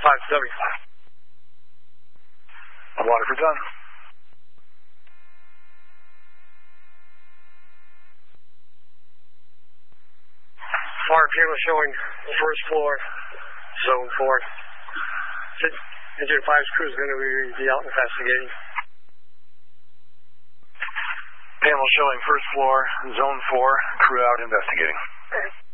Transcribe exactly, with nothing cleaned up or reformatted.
five W. Waterford done. Fire camera showing first floor, zone four. Engine five's crew is going to be out investigating. Panel showing first floor, zone four, crew out investigating.